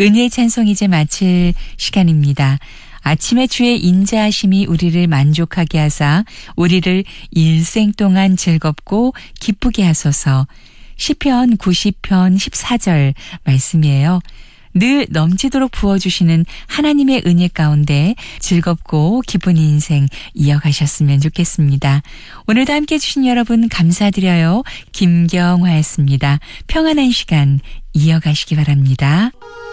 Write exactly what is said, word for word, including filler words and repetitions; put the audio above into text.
은혜의 찬송 이제 마칠 시간입니다. 아침에 주의 인자하심이 우리를 만족하게 하사 우리를 일생 동안 즐겁고 기쁘게 하소서. 시편 구십 편 십사 절 말씀이에요. 늘 넘치도록 부어주시는 하나님의 은혜 가운데 즐겁고 기쁜 인생 이어가셨으면 좋겠습니다. 오늘도 함께해 주신 여러분 감사드려요. 김경화였습니다. 평안한 시간 이어가시기 바랍니다.